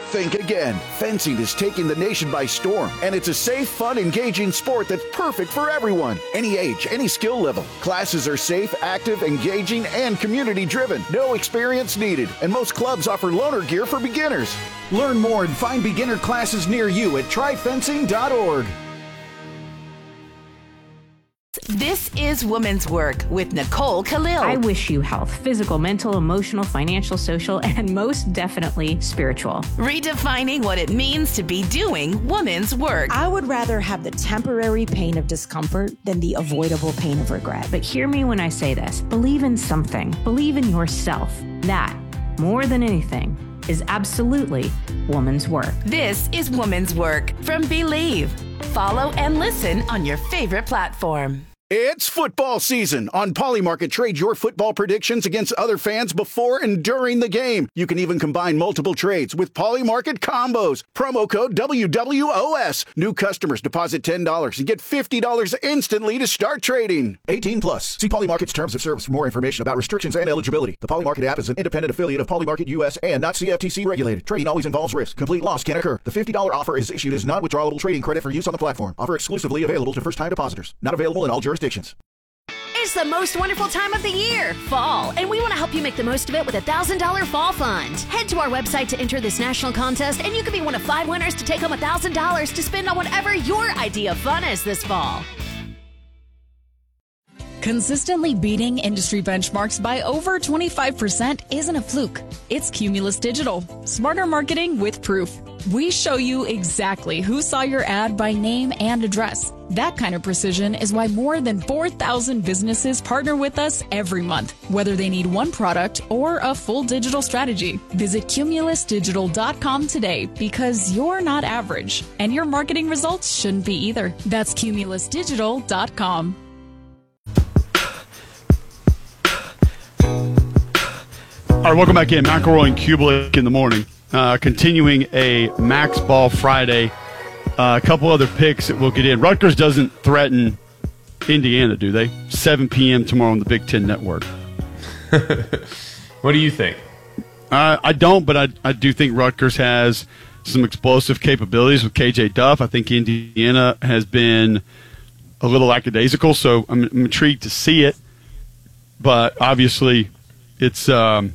Think again. Fencing is taking the nation by storm, and it's a safe, fun, engaging sport that's perfect for everyone. Any age, any skill level. Classes are safe, active, engaging, and community-driven. No experience needed, and most clubs offer loaner gear for beginners. Learn more and find beginner classes near you at tryfencing.org. This is Woman's Work with Nicole Khalil. I wish you health, physical, mental, emotional, financial, social, and most definitely spiritual. Redefining what it means to be doing woman's work. I would rather have the temporary pain of discomfort than the avoidable pain of regret. But hear me when I say this. Believe in something. Believe in yourself. That, more than anything, is absolutely woman's work. This is Woman's Work from Believe. Follow and listen on your favorite platform. It's football season. On Polymarket, trade your football predictions against other fans before and during the game. You can even combine multiple trades with Polymarket combos. Promo code WWOS. New customers deposit $10 and get $50 instantly to start trading. 18 plus. See Polymarket's terms of service for more information about restrictions and eligibility. The Polymarket app is an independent affiliate of Polymarket US and not CFTC regulated. Trading always involves risk. Complete loss can occur. The $50 offer is issued as non-withdrawable trading credit for use on the platform. Offer exclusively available to first-time depositors. Not available in all jurisdictions. It's the most wonderful time of the year, fall, and we want to help you make the most of it with a $1,000 fall fund. Head to our website to enter this national contest, and you could be one of 5 winners to take home $1,000 to spend on whatever your idea of fun is this fall. Consistently beating industry benchmarks by over 25% isn't a fluke. It's Cumulus Digital. Smarter marketing with proof. We show you exactly who saw your ad by name and address. That kind of precision is why more than 4,000 businesses partner with us every month, whether they need one product or a full digital strategy. Visit cumulusdigital.com today because you're not average, and your marketing results shouldn't be either. That's cumulusdigital.com. All right, welcome back in. McElroy and Kubelik in the morning. Continuing a Max Ball Friday. A couple other picks that we'll get in. Rutgers doesn't threaten Indiana, do they? 7 p.m. tomorrow on the Big Ten Network. What do you think? I don't, but I do think Rutgers has some explosive capabilities with KJ Duff. I think Indiana has been a little lackadaisical, so I'm intrigued to see it. But obviously, it's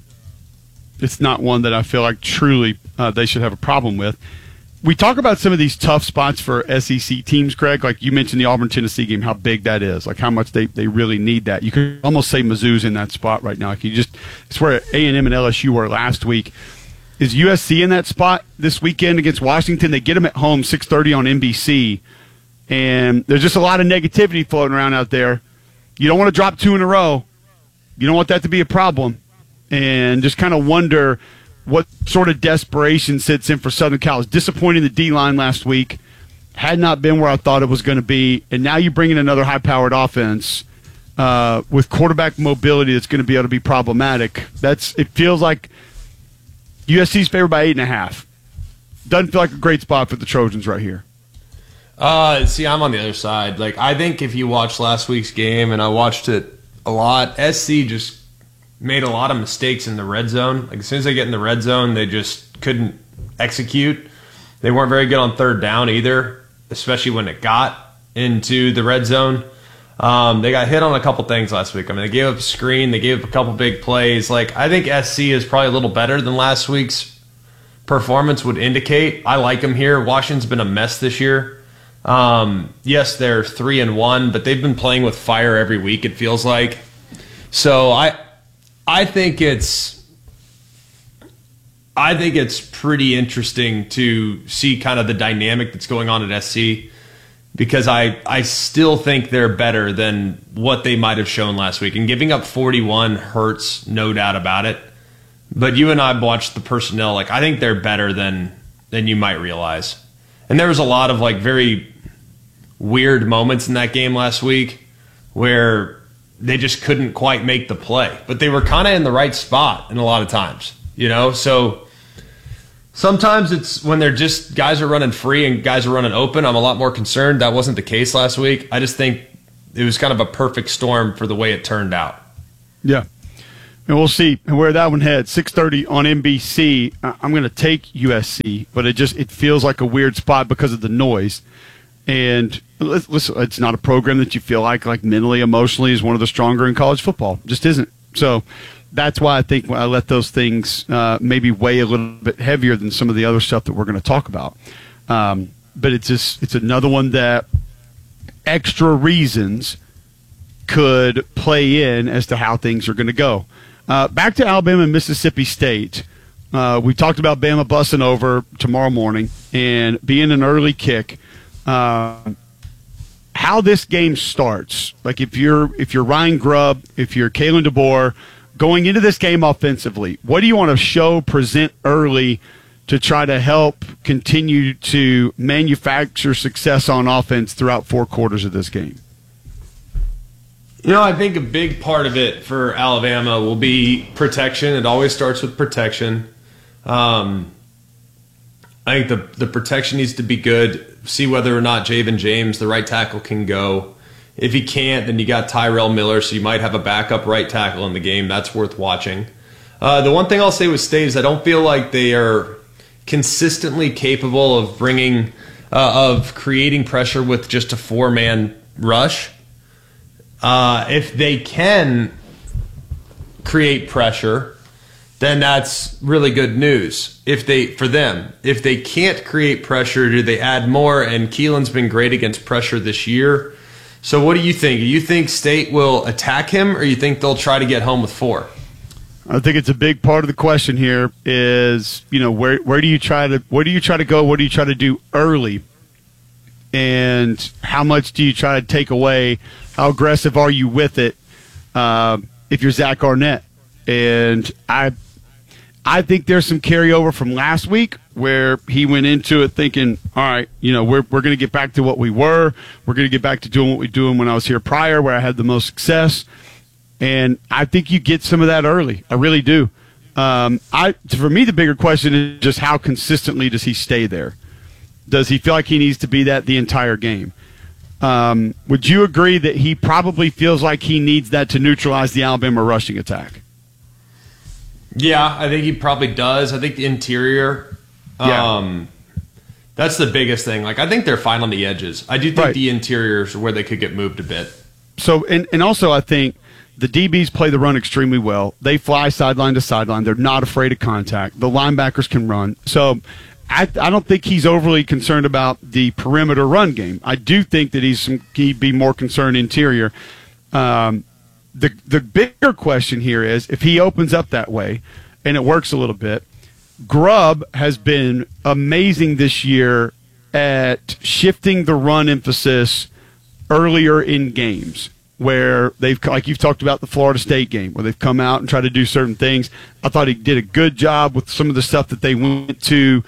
not one that I feel like truly they should have a problem with. We talk about some of these tough spots for SEC teams, Greg. Like you mentioned the Auburn-Tennessee game, how big that is, like how much they really need that. You could almost say Mizzou's in that spot right now. Like it's where A&M and LSU were last week. Is USC in that spot this weekend against Washington? They get them at home, 6:30 on NBC. And there's just a lot of negativity floating around out there. You don't want to drop 2 in a row. You don't want that to be a problem. And just kind of wonder what sort of desperation sits in for Southern Cal. It's disappointing the D-line last week. Had not been where I thought it was going to be. And now you bring in another high-powered offense with quarterback mobility that's going to be able to be problematic. It feels like USC's favored by 8.5. Doesn't feel like a great spot for the Trojans right here. See, I'm on the other side. Like, I think if you watched last week's game, and I watched it a lot, SC just made a lot of mistakes in the red zone. Like, as soon as they get in the red zone, they just couldn't execute. They weren't very good on third down either, especially when it got into the red zone. They got hit on a couple things last week. I mean, they gave up a screen. They gave up a couple big plays. Like, I think SC is probably a little better than last week's performance would indicate. I like them here. Washington's been a mess this year. Yes, they're 3-1, but they've been playing with fire every week, it feels like. So I think it's pretty interesting to see kind of the dynamic that's going on at SC, because I still think they're better than what they might have shown last week. And giving up 41 hurts, no doubt about it. But you and I watched the personnel. Like, I think they're better than you might realize. And there was a lot of like very weird moments in that game last week where they just couldn't quite make the play, but they were kind of in the right spot in a lot of times, you know? So sometimes it's when they're just guys are running free and guys are running open. I'm a lot more concerned. That wasn't the case last week. I just think it was kind of a perfect storm for the way it turned out. Yeah. And we'll see where that one heads. 6:30 on NBC. I'm going to take USC, but it feels like a weird spot because of the noise. And listen, it's not a program that you feel like mentally, emotionally is one of the stronger in college football. It just isn't. So that's why I think I let those things maybe weigh a little bit heavier than some of the other stuff that we're going to talk about. But it's another one that extra reasons could play in as to how things are going to go. Back to Alabama and Mississippi State. We talked about Bama busting over tomorrow morning and being an early kick. How this game starts, like if you're Ryan Grubb, if you're Kalen DeBoer, going into this game offensively, what do you want to present early to try to help continue to manufacture success on offense throughout 4 quarters of this game? I think a big part of it for Alabama will be protection. It always starts with protection. I think the protection needs to be good. See whether or not Javen James, the right tackle, can go. If he can't, then you got Tyrell Miller, so you might have a backup right tackle in the game. That's worth watching. The one thing I'll say with State is I don't feel like they are consistently capable of creating pressure with just a 4-man rush. If they can create pressure, then that's really good news. If they can't create pressure, do they add more? And Keelan's been great against pressure this year. So what do you think? Do you think State will attack him, or you think they'll try to get home with 4? I think it's a big part of the question here is, where do you try to go? What do you try to do early? And how much do you try to take away? How aggressive are you with it if you're Zach Arnett? And I think there's some carryover from last week where he went into it thinking, all right, we're going to get back to what we were. We're going to get back to doing what we were doing when I was here prior, where I had the most success. And I think you get some of that early. I really do. For me, the bigger question is just how consistently does he stay there? Does he feel like he needs to be that the entire game? Would you agree that he probably feels like he needs that to neutralize the Alabama rushing attack? Yeah, I think he probably does. I think the interior, that's the biggest thing. I think they're fine on the edges. I do think the interior is where they could get moved a bit. So, and also I think the DBs play the run extremely well. They fly sideline to sideline. They're not afraid of contact. The linebackers can run. So I don't think he's overly concerned about the perimeter run game. I do think that he'd be more concerned interior. The bigger question here is if he opens up that way and it works a little bit. Grubb has been amazing this year at shifting the run emphasis earlier in games where they've, like you've talked about the Florida State game, where they've come out and tried to do certain things. I thought he did a good job with some of the stuff that they went to,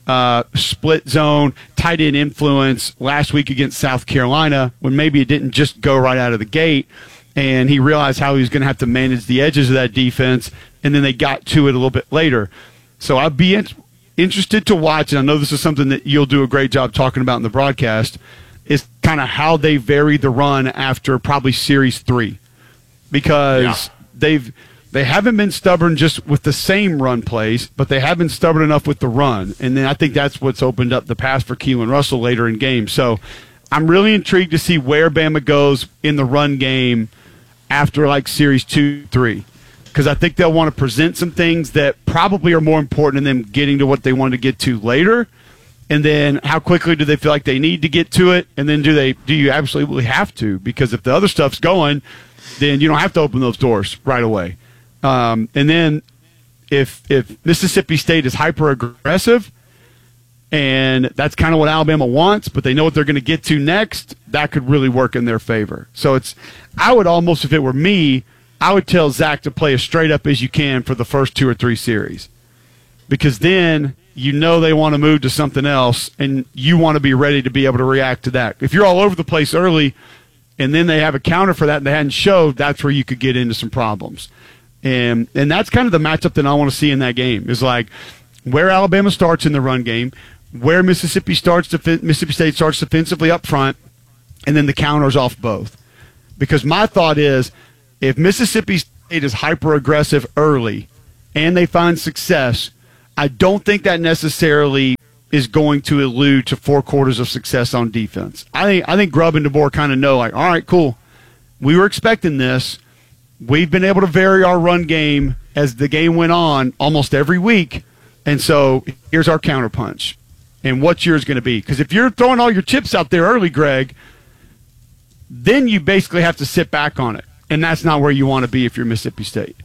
split zone, tight end influence last week against South Carolina, when maybe it didn't just go right out of the gate, and he realized how he was going to have to manage the edges of that defense, and then they got to it a little bit later. So I'd be interested to watch, and I know this is something that you'll do a great job talking about in the broadcast, is kind of how they vary the run after probably Series 3. Because they haven't been stubborn just with the same run plays, but they have been stubborn enough with the run. And then I think that's what's opened up the pass for Keelan Russell later in games. So I'm really intrigued to see where Bama goes in the run game after like Series 2, 3. Because I think they'll want to present some things that probably are more important than them getting to what they want to get to later. And then how quickly do they feel like they need to get to it? And then do you absolutely have to? Because if the other stuff's going, then you don't have to open those doors right away. And then if Mississippi State is hyper-aggressive, and that's kind of what Alabama wants, but they know what they're going to get to next, that could really work in their favor. So I would almost, if it were me, I would tell Zach to play as straight up as you can for the first 2 or 3 series. Because then you know they want to move to something else, and you want to be ready to be able to react to that. If you're all over the place early, and then they have a counter for that and they hadn't showed, that's where you could get into some problems. And that's kind of the matchup that I want to see in that game, is like where Alabama starts in the run game, where Mississippi State starts defensively up front, and then the counters off both. Because my thought is, if Mississippi State is hyper aggressive early and they find success, I don't think that necessarily is going to allude to 4 quarters of success on defense. I think Grubb and DeBoer kind of know, like, all right, cool. We were expecting this. We've been able to vary our run game as the game went on almost every week. And so here's our counterpunch. And what's yours going to be? Because if you're throwing all your chips out there early, Greg, then you basically have to sit back on it. And that's not where you want to be if you're Mississippi State.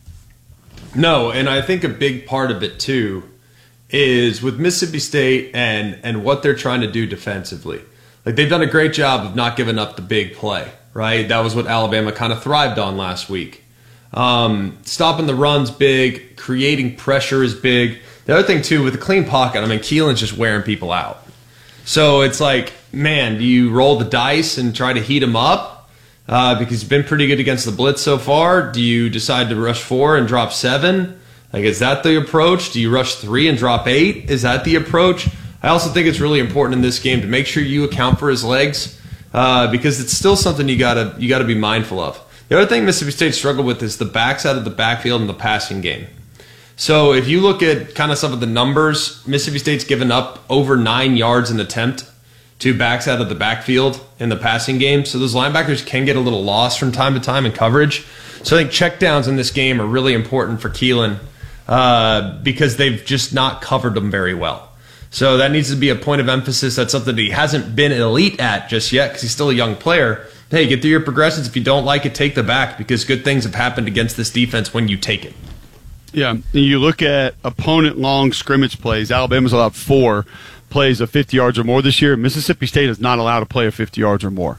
No, and I think a big part of it, too, is with Mississippi State and what they're trying to do defensively. Like, they've done a great job of not giving up the big play, right? That was what Alabama kind of thrived on last week. Stopping the run's big. Creating pressure is big. The other thing, too, with the clean pocket, I mean, Keelan's just wearing people out. So it's like, man, do you roll the dice and try to heat him up? Because he's been pretty good against the blitz so far. Do you decide to rush 4 and drop 7? Like, is that the approach? Do you rush 3 and drop 8? Is that the approach? I also think it's really important in this game to make sure you account for his legs because it's still something you gotta be mindful of. The other thing Mississippi State struggled with is the backs out of the backfield in the passing game. So if you look at kind of some of the numbers, Mississippi State's given up over 9 yards an attempt to backs out of the backfield in the passing game. So those linebackers can get a little lost from time to time in coverage. So I think checkdowns in this game are really important for Keelan because they've just not covered them very well. So that needs to be a point of emphasis. That's something that he hasn't been elite at just yet because he's still a young player. Hey, get through your progressions. If you don't like it, take the back because good things have happened against this defense when you take it. Yeah, and you look at opponent long scrimmage plays. Alabama's allowed 4 plays of 50 yards or more this year. Mississippi State is not allowed to play of 50 yards or more.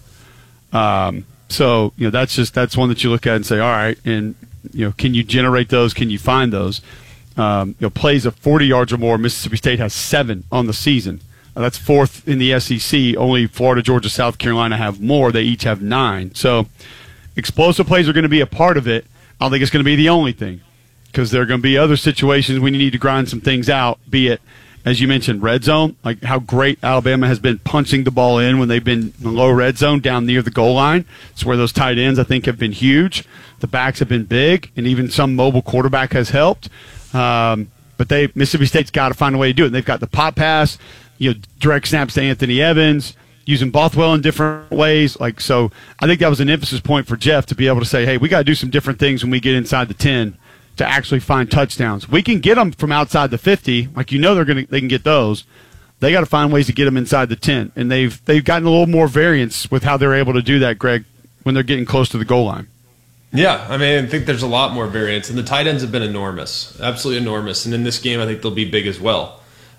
So that's one that you look at and say, all right, and can you generate those? Can you find those? Plays of 40 yards or more. Mississippi State has 7 on the season. That's 4th in the SEC. Only Florida, Georgia, South Carolina have more. They each have 9. So explosive plays are going to be a part of it. I don't think it's going to be the only thing because there are going to be other situations when you need to grind some things out, be it, as you mentioned, red zone, like how great Alabama has been punching the ball in when they've been in the low red zone down near the goal line. It's where those tight ends, I think, have been huge. The backs have been big, and even some mobile quarterback has helped. But Mississippi State's got to find a way to do it. And they've got the pop pass, direct snaps to Anthony Evans, using Bothwell in different ways. So I think that was an emphasis point for Jeff to be able to say, hey, we got to do some different things when we get inside the 10 to actually find touchdowns. We can get them from outside the 50, they can get those. They got to find ways to get them inside the 10, and they've gotten a little more variance with how they're able to do that, Greg, when they're getting close to the goal line. Yeah, I mean, I think there's a lot more variance, and the tight ends have been enormous, absolutely enormous, and in this game I think they'll be big as well.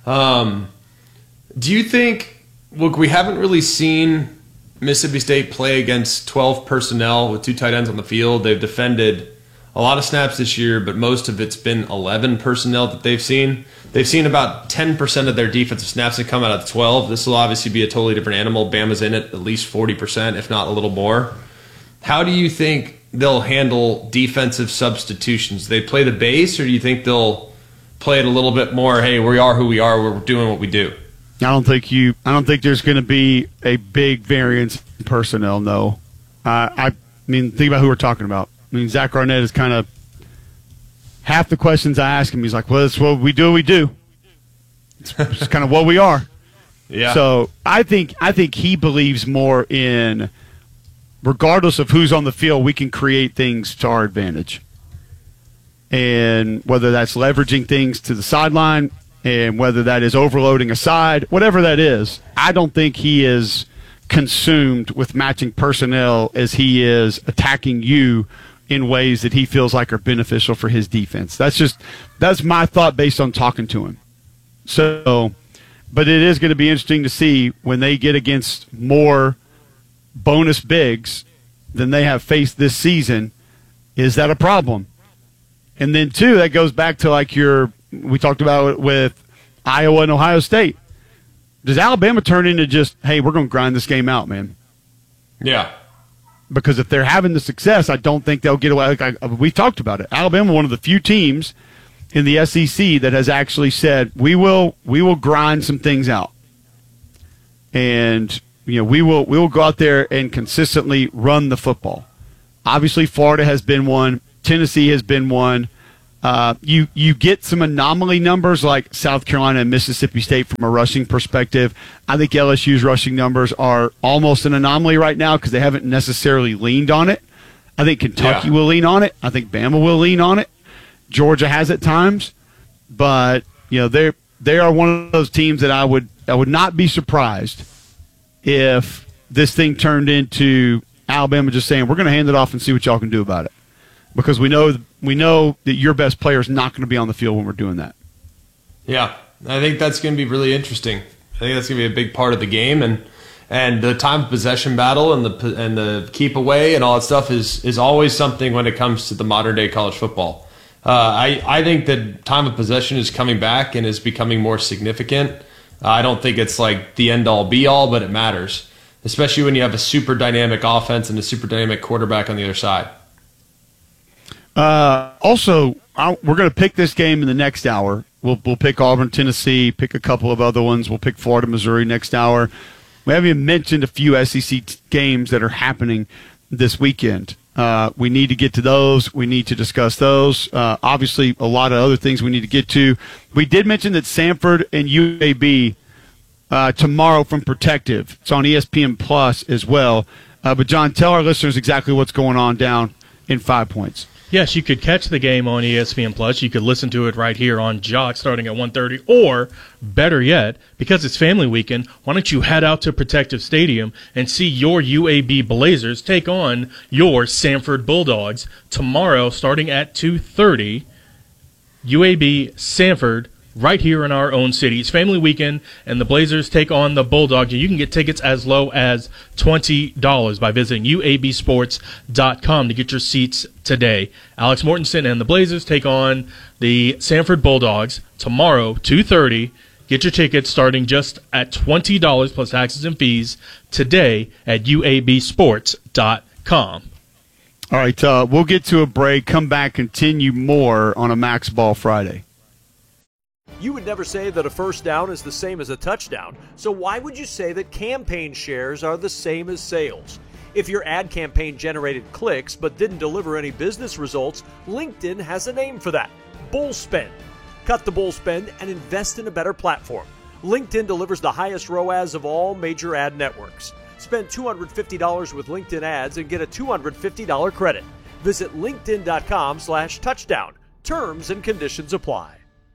Do you think, look, we haven't really seen Mississippi State play against 12 personnel with 2 tight ends on the field. They've defended a lot of snaps this year, but most of it's been 11 personnel that they've seen. They've seen about 10% of their defensive snaps that come out of the 12. This will obviously be a totally different animal. Bama's in it at least 40%, if not a little more. How do you think they'll handle defensive substitutions? Do they play the base, or do you think they'll play it a little bit more, hey, we are who we are, we're doing what we do? I don't think there's going to be a big variance in personnel, no. I mean, think about who we're talking about. I mean, Zach Arnett is kind of half the questions I ask him. He's like, well, that's what we do. It's kind of what we are. Yeah. So I think he believes more in, regardless of who's on the field, we can create things to our advantage. And whether that's leveraging things to the sideline and whether that is overloading a side, whatever that is, I don't think he is consumed with matching personnel as he is attacking you in ways that he feels like are beneficial for his defense. That's my thought based on talking to him. So, but it is going to be interesting to see when they get against more bonus bigs than they have faced this season. Is that a problem? And then, 2, that goes back to we talked about it with Iowa and Ohio State. Does Alabama turn into just, hey, we're going to grind this game out, man? Yeah. Because if they're having the success, I don't think they'll get away. We talked about it. Alabama, one of the few teams in the SEC that has actually said, we will grind some things out. And we will go out there and consistently run the football. Obviously, Florida has been one. Tennessee has been one. You get some anomaly numbers like South Carolina and Mississippi State from a rushing perspective. I think LSU's rushing numbers are almost an anomaly right now because they haven't necessarily leaned on it. I think Kentucky will lean on it. I think Bama will lean on it. Georgia has at times, but they are one of those teams that I would not be surprised if this thing turned into Alabama just saying we're going to hand it off and see what y'all can do about it, because we know that your best player is not going to be on the field when we're doing that. Yeah, I think that's going to be really interesting. I think that's going to be a big part of the game, and the time of possession battle and the keep away and all that stuff is always something when it comes to the modern day college football. I think that time of possession is coming back and is becoming more significant. I don't think it's like the end all be all, but it matters, especially when you have a super dynamic offense and a super dynamic quarterback on the other side. Also, we're going to pick this game in the next hour. We'll pick Auburn, Tennessee, pick a couple of other ones. We'll pick Florida, Missouri next hour. We haven't even mentioned a few SEC games that are happening this weekend. We need to get to those. We need to discuss those. Obviously, a lot of other things we need to get to. We did mention that Samford and UAB tomorrow from Protective. It's on ESPN Plus as well. But, John, tell our listeners exactly what's going on down in 5 Points. Yes, you could catch the game on ESPN Plus. You could listen to it right here on Jock starting at 1:30, or better yet, because it's family weekend, why don't you head out to Protective Stadium and see your UAB Blazers take on your Samford Bulldogs tomorrow starting at 2:30. UAB Samford right here in our own city. It's family weekend, and the Blazers take on the Bulldogs. And you can get tickets as low as $20 by visiting uabsports.com to get your seats today. Alex Mortensen and the Blazers take on the Samford Bulldogs tomorrow, 2:30. Get your tickets starting just at $20 plus taxes and fees today at uabsports.com. All right, we'll get to a break, come back, continue more on a Max Ball Friday. You would never say that a first down is the same as a touchdown, so why would you say that campaign shares are the same as sales? If your ad campaign generated clicks but didn't deliver any business results, LinkedIn has a name for that: bull spend. Cut the bull spend and invest in a better platform. LinkedIn delivers the highest ROAS of all major ad networks. Spend $250 with LinkedIn ads and get a $250 credit. Visit linkedin.com/touchdown. Terms and conditions apply.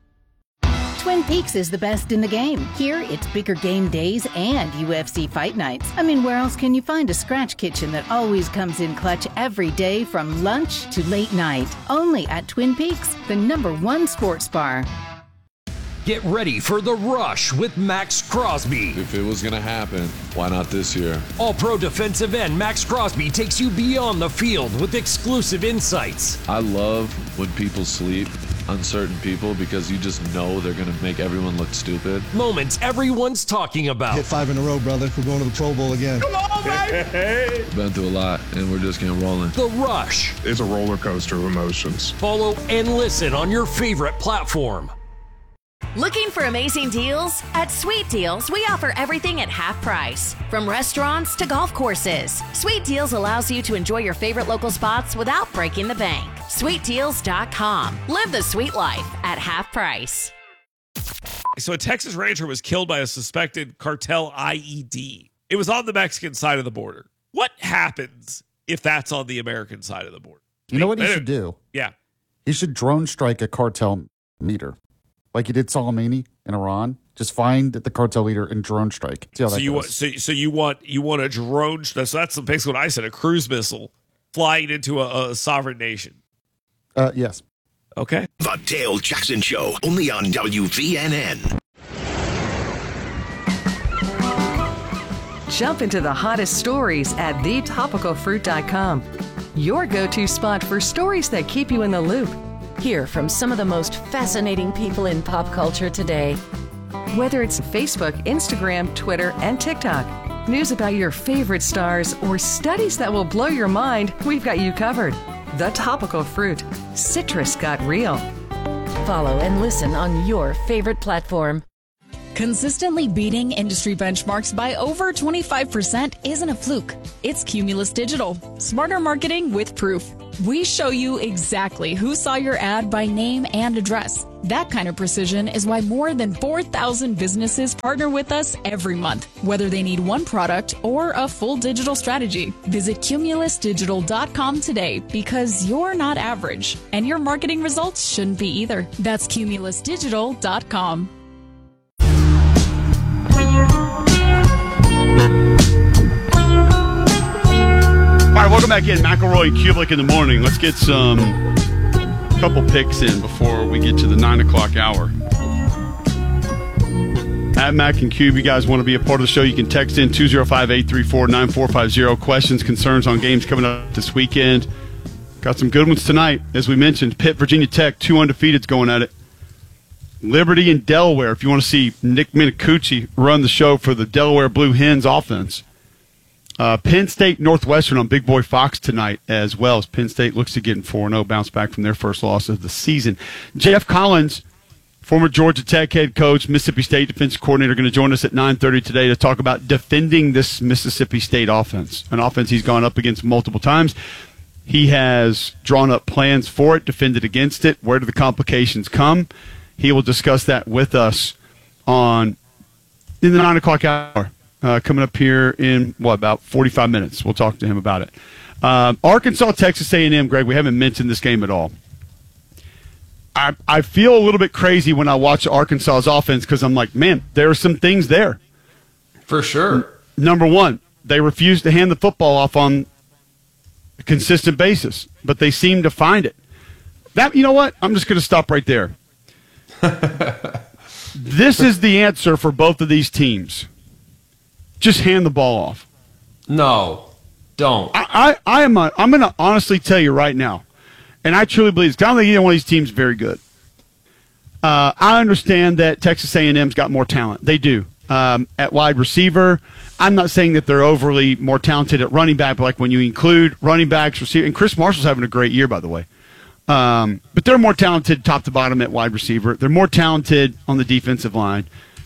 Twin Peaks is the best in the game. Here, it's bigger game days and UFC fight nights. I mean, where else can you find a scratch kitchen that always comes in clutch every day from lunch to late night? Only at Twin Peaks, the #1 sports bar. Get ready for The Rush with Max Crosby. If it was going to happen, why not this year? All-pro defensive end Max Crosby takes you beyond the field with exclusive insights. I love when people sleep on certain people because you just know they're going to make everyone look stupid. Moments everyone's talking about. Hit 5 in a row, brother. We're going to the Pro Bowl again. Come on, baby! Been through a lot, and we're just getting rolling. The Rush. It's a roller coaster of emotions. Follow and listen on your favorite platform. Looking for amazing deals? At Sweet Deals, we offer everything at half price. From restaurants to golf courses, Sweet Deals allows you to enjoy your favorite local spots without breaking the bank. SweetDeals.com. Live the sweet life at half price. So a Texas rancher was killed by a suspected cartel IED. It was on the Mexican side of the border. What happens if that's on the American side of the border? You know what he should do? Yeah. He should drone strike a cartel meter. Like he did Soleimani in Iran. Just find the cartel leader and drone strike. See how that goes. So you want a drone? So that's basically what I said. A cruise missile flying into a sovereign nation. Yes. Okay. The Dale Jackson Show, only on WVNN. Jump into the hottest stories at thetopicalfruit.com. Your go-to spot for stories that keep you in the loop. Hear from some of the most fascinating people in pop culture today. Whether it's Facebook, Instagram, Twitter, and TikTok, news about your favorite stars, or studies that will blow your mind, we've got you covered. The Topical Fruit. Citrus got real. Follow and listen on your favorite platform. Consistently beating industry benchmarks by over 25% isn't a fluke. It's Cumulus Digital. Smarter marketing with proof. We show you exactly who saw your ad by name and address. That kind of precision is why more than 4,000 businesses partner with us every month, whether they need one product or a full digital strategy. Visit cumulusdigital.com today because you're not average, and your marketing results shouldn't be either. That's cumulusdigital.com. All right, welcome back in. McElroy and Kublik in the morning. Let's get some couple picks in before we get to the 9 o'clock hour. At Mac and Cube, you guys want to be a part of the show, you can text in 205-834-9450. Questions, concerns on games coming up this weekend. Got some good ones tonight. As we mentioned, Pitt, Virginia Tech, 2 undefeateds going at it. Liberty and Delaware, if you want to see Nick Minicucci run the show for the Delaware Blue Hens offense. Penn State, Northwestern on Big Boy Fox tonight as well, as Penn State looks to get in 4-0, bounce back from their first loss of the season. Jeff Collins, former Georgia Tech head coach, Mississippi State defensive coordinator, going to join us at 9:30 today to talk about defending this Mississippi State offense, an offense he's gone up against multiple times. He has drawn up plans for it, defended against it. Where do the complications come? He will discuss that with us in the 9 o'clock hour. Coming up here in, about 45 minutes. We'll talk to him about it. Arkansas, Texas A&M, Greg, we haven't mentioned this game at all. I feel a little bit crazy when I watch Arkansas's offense because I'm like, man, there are some things there. For sure. Number one, they refuse to hand the football off on a consistent basis, but they seem to find it. You know what? I'm just going to stop right there. This is the answer for both of these teams. Just hand the ball off. No, don't. I'm going to honestly tell you right now, and I truly believe this. I don't think either one of these teams is very good. I understand that Texas A&M's got more talent. They do. At wide receiver, I'm not saying that they're overly more talented at running back, but like when you include running backs, receiver, and Chris Marshall's having a great year, by the way. But they're more talented top to bottom at wide receiver. They're more talented on the defensive line.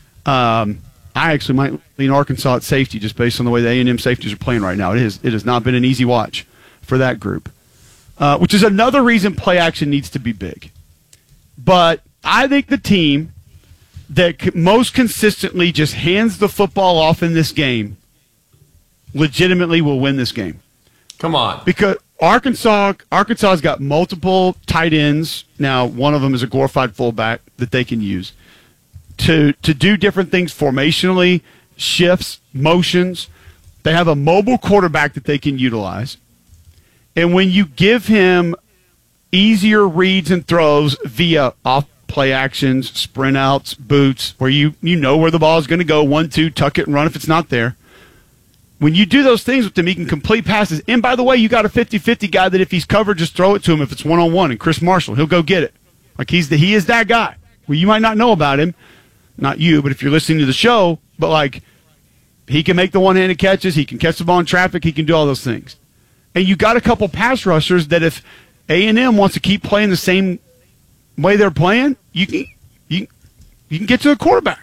I actually might lean Arkansas at safety just based on the way the A&M safeties are playing right now. It has not been an easy watch for that group, which is another reason play action needs to be big. But I think the team that most consistently just hands the football off in this game legitimately will win this game. Come on. Because Arkansas's got multiple tight ends. Now, one of them is a glorified fullback that they can use to do different things formationally, shifts, motions. They have a mobile quarterback that they can utilize. And when you give him easier reads and throws via off play actions, sprint outs, boots, where you know where the ball is going to go, 1-2, tuck it and run if it's not there. When you do those things with him, he can complete passes. And by the way, you got a 50-50 guy that if he's covered, just throw it to him if it's one-on-one. And Chris Marshall, he'll go get it. Like he is that guy. Well, you might not know about him. Not you, but if you're listening to the show, but like he can make the one-handed catches, he can catch the ball in traffic, he can do all those things. And you got a couple pass rushers that if A&M wants to keep playing the same way they're playing, you can get to the quarterback.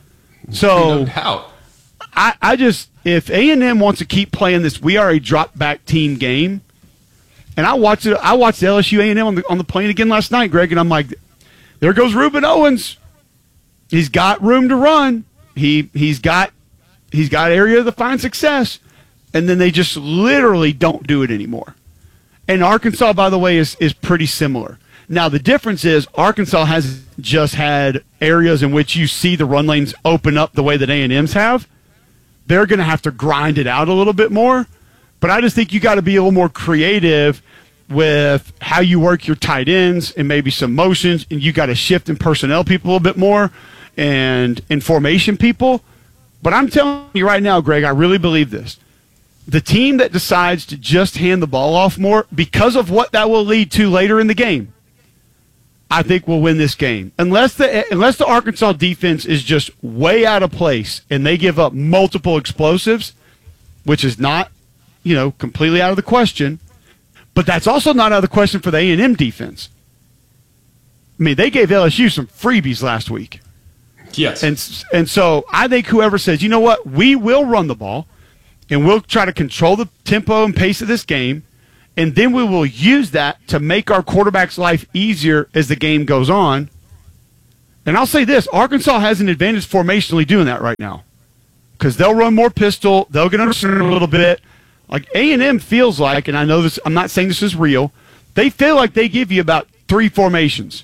So no doubt. I just, if A&M wants to keep playing this, we are a drop-back team game. And I watched the LSU A&M on the plane again last night, Greg, and I'm like, there goes Reuben Owens. He's got room to run. He's got area to find success, and then they just literally don't do it anymore. And Arkansas, by the way, is pretty similar. Now the difference is Arkansas has just had areas in which you see the run lanes open up the way that A&M's have. They're going to have to grind it out a little bit more, but I just think you got to be a little more creative with how you work your tight ends and maybe some motions, and you got to shift in personnel people a little bit more and in formation people. But I'm telling you right now, Greg, I really believe this. The team that decides to just hand the ball off more, because of what that will lead to later in the game, I think will win this game. Unless the Arkansas defense is just way out of place and they give up multiple explosives, which is not, completely out of the question. But that's also not out of the question for the A&M defense. I mean, they gave LSU some freebies last week. Yes. And so I think whoever says, you know what, we will run the ball, and we'll try to control the tempo and pace of this game, and then we will use that to make our quarterback's life easier as the game goes on. And I'll say this, Arkansas has an advantage formationally doing that right now because they'll run more pistol. They'll get under center a little bit. Like A&M feels like, and I know this, I'm not saying this is real, they feel like they give you about 3 formations.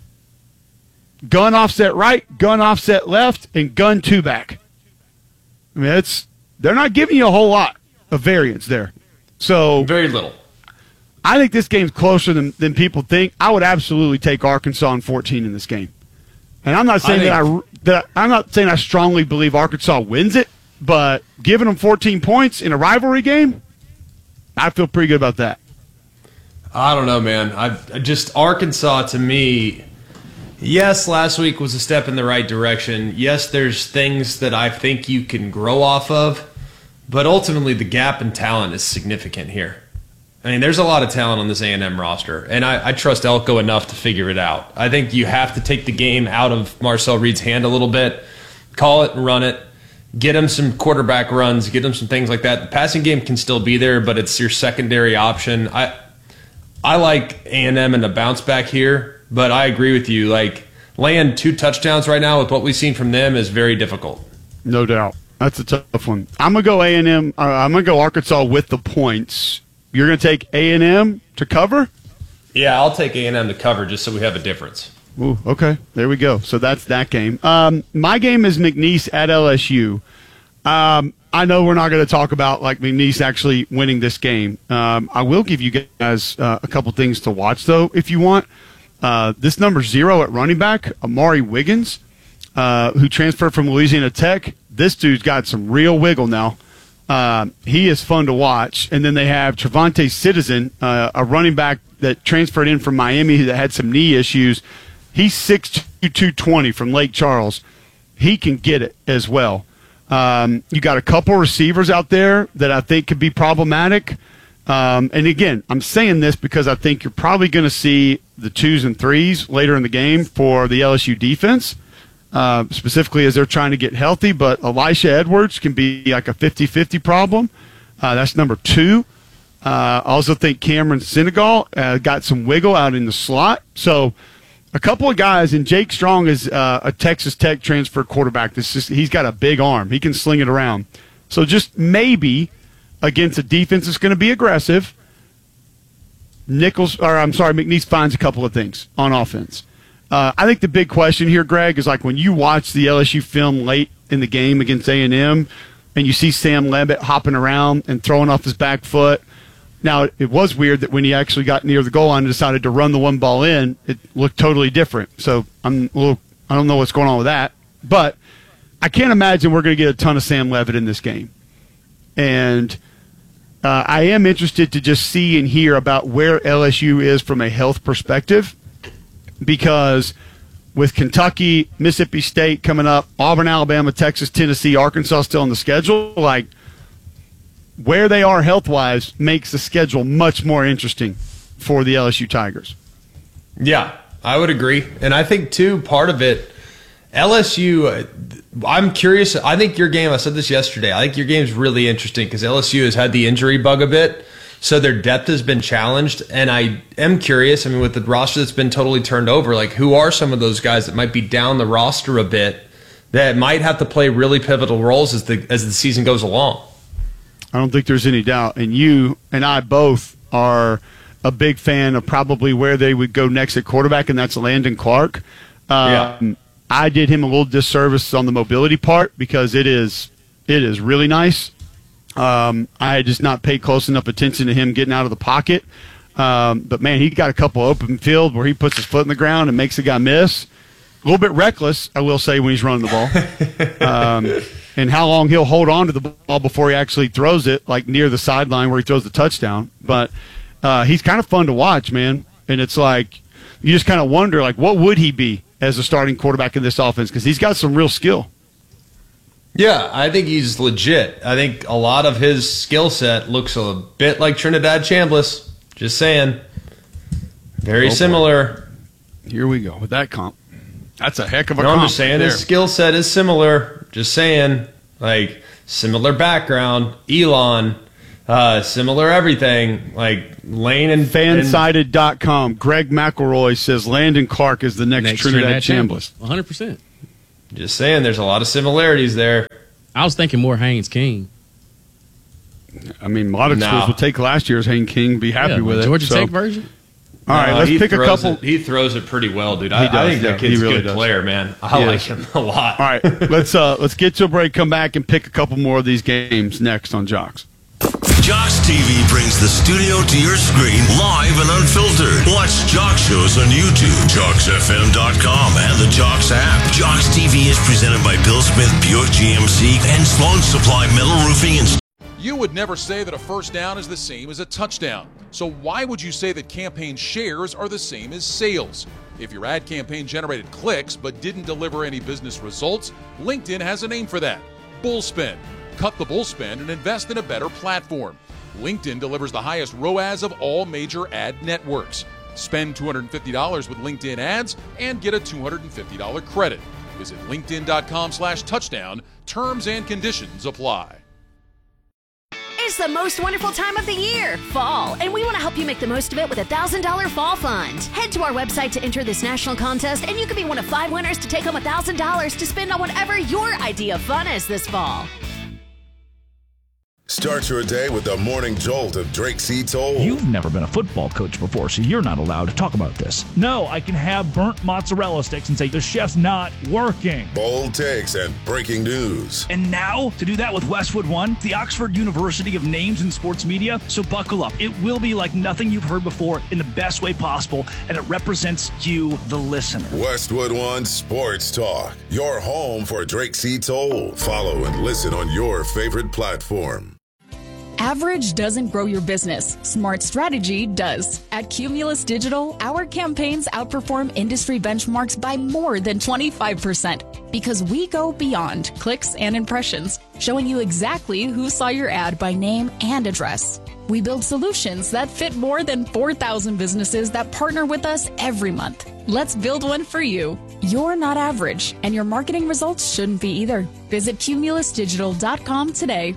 Gun offset right, gun offset left, and gun 2 back. I mean, they're not giving you a whole lot of variance there. So very little. I think this game's closer than people think. I would absolutely take Arkansas in 14 in this game. And I'm not saying I'm not saying I strongly believe Arkansas wins it, but giving them 14 points in a rivalry game, I feel pretty good about that. I don't know, man. I just Arkansas to me. Yes, last week was a step in the right direction. Yes, there's things that I think you can grow off of, but ultimately the gap in talent is significant here. I mean, there's a lot of talent on this A&M roster, and I trust Elko enough to figure it out. I think you have to take the game out of Marcel Reed's hand a little bit, call it and run it, get him some quarterback runs, get him some things like that. The passing game can still be there, but it's your secondary option. I like A&M in a bounce back here, but I agree with you. Like, laying 2 touchdowns right now with what we've seen from them is very difficult. No doubt. That's a tough one. I'm going to go A&M. I'm going to go Arkansas with the points. You're going to take A&M to cover? Yeah, I'll take A&M to cover just so we have a difference. Ooh, okay. There we go. So that's that game. My game is McNeese at LSU. I know we're not going to talk about like McNeese actually winning this game. I will give you guys a couple things to watch, though, if you want. This number 0 at running back, Amari Wiggins, who transferred from Louisiana Tech. This dude's got some real wiggle now. He is fun to watch. And then they have Trevante Citizen, a running back that transferred in from Miami that had some knee issues. He's 6'2", 220 from Lake Charles. He can get it as well. You got a couple receivers out there that I think could be problematic. And again, I'm saying this because I think you're probably going to see the 2s and 3s later in the game for the LSU defense, specifically as they're trying to get healthy. But Elisha Edwards can be like a 50-50 problem. That's number 2. I also think Cameron Senegal got some wiggle out in the slot. So a couple of guys, and Jake Strong is a Texas Tech transfer quarterback. He's got a big arm. He can sling it around. So just maybe against a defense that's going to be aggressive, McNeese finds a couple of things on offense. I think the big question here, Greg, is like when you watch the LSU film late in the game against A&M and you see Sam Levitt hopping around and throwing off his back foot. Now, it was weird that when he actually got near the goal line and decided to run the one ball in, it looked totally different. So I don't know what's going on with that. But I can't imagine we're going to get a ton of Sam Levitt in this game. And I am interested to just see and hear about where LSU is from a health perspective, because with Kentucky, Mississippi State coming up, Auburn, Alabama, Texas, Tennessee, Arkansas still on the schedule, like where they are health-wise makes the schedule much more interesting for the LSU Tigers. Yeah, I would agree. And I think, too, part of it, LSU, I'm curious. I think your game, I said this yesterday, I think your game is really interesting because LSU has had the injury bug a bit, so their depth has been challenged. And I am curious, I mean, with the roster that's been totally turned over, like who are some of those guys that might be down the roster a bit that might have to play really pivotal roles as the season goes along? I don't think there's any doubt. And you and I both are a big fan of probably where they would go next at quarterback, and that's Landon Clark. I did him a little disservice on the mobility part because it is really nice. I had just not paid close enough attention to him getting out of the pocket. But, man, he got a couple open field where he puts his foot in the ground and makes the guy miss. A little bit reckless, I will say, when he's running the ball. And how long he'll hold on to the ball before he actually throws it, like near the sideline where he throws the touchdown. But he's kind of fun to watch, man. And it's like you just kind of wonder, like, what would he be as a starting quarterback in this offense? Because he's got some real skill. Yeah, I think he's legit. I think a lot of his skill set looks a bit like Trinidad Chambliss. Just saying. Very similar. Here we go with that comp. That's a heck of a No, I'm comp just saying there. his skill set is similar. Just saying, like, similar background. Elon, similar everything. Like, Lane and Fansided.com. Greg McElroy says Landon Clark is the next Trinidad Chambliss. 100%. Just saying, there's a lot of similarities there. I was thinking more Haynes King. I mean, a lot of schools would take last year's Haynes King, be happy with it. Georgia Tech version? All right, let's pick a couple. He throws it pretty well, dude. He I does, think that he kid's really a good does. player, man. I like him a lot. All right, let's get to a break, come back, and pick a couple more of these games next on Jocks. Jocks TV brings the studio to your screen live and unfiltered. Watch Jocks shows on YouTube, JocksFM.com, and the Jocks app. Jocks TV is presented by Bill Smith Buick GMC and Sloan Supply Metal Roofing and You would never say that a first down is the same as a touchdown. So why would you say that campaign shares are the same as sales? If your ad campaign generated clicks but didn't deliver any business results, LinkedIn has a name for that: Bullspend. Cut the bullspend and invest in a better platform. LinkedIn delivers the highest ROAS of all major ad networks. Spend $250 with LinkedIn ads and get a $250 credit. Visit linkedin.com/touchdown. Terms and conditions apply. It's the most wonderful time of the year, fall, and we want to help you make the most of it with a $1,000 fall fund. Head to our website to enter this national contest, and you could be one of 5 winners to take home $1,000 to spend on whatever your idea of fun is this fall. Start your day with the morning jolt of Drake C. Toll. You've never been a football coach before, so you're not allowed to talk about this. No, I can have burnt mozzarella sticks and say the chef's not working. Bold takes and breaking news. And now, to do that with Westwood One, the Oxford University of Names in Sports Media. So buckle up. It will be like nothing you've heard before in the best way possible, and it represents you, the listener. Westwood One Sports Talk, your home for Drake C. Toll. Follow and listen on your favorite platform. Average doesn't grow your business. Smart strategy does. At Cumulus Digital, our campaigns outperform industry benchmarks by more than 25% because we go beyond clicks and impressions, showing you exactly who saw your ad by name and address. We build solutions that fit more than 4,000 businesses that partner with us every month. Let's build one for you. You're not average, and your marketing results shouldn't be either. Visit cumulusdigital.com today.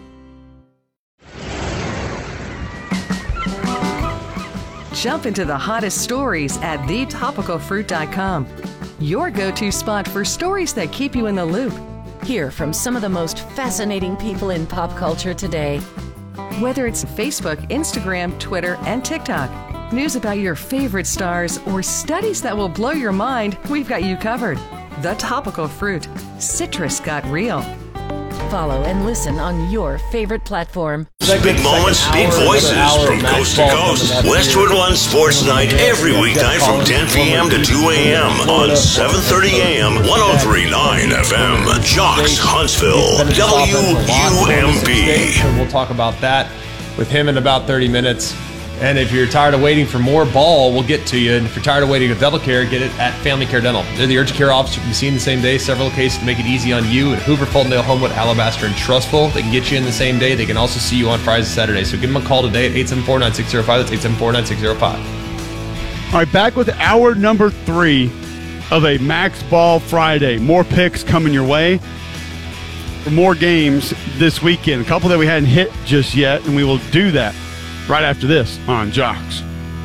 Jump into the hottest stories at thetopicalfruit.com. Your go-to spot for stories that keep you in the loop. Hear from some of the most fascinating people in pop culture today. Whether it's Facebook, Instagram, Twitter, and TikTok, news about your favorite stars, or studies that will blow your mind, we've got you covered. The Topical Fruit. Citrus got real. Follow and listen on your favorite platform. Big moments, big voices from coast to coast. Westwood One Sports Night every weeknight from 10 p.m. to 2 a.m. on 7:30 a.m. 103.9 FM. Jocks Huntsville, WUMP. We'll talk about that with him in about 30 minutes. And if you're tired of waiting for more ball, we'll get to you. And if you're tired of waiting with dental care, get it at Family Care Dental. They're the urgent care office. You can be seen the same day. Several locations to make it easy on you at Hoover, Fultondale, Homewood, Alabaster, and Trustful. They can get you in the same day. They can also see you on Fridays and Saturdays. So give them a call today at 874-9605. That's 874-9605. All right, back with hour number 3 of a Max Ball Friday. More picks coming your way for more games this weekend. A couple that we hadn't hit just yet, and we will do that right after this on Jocks.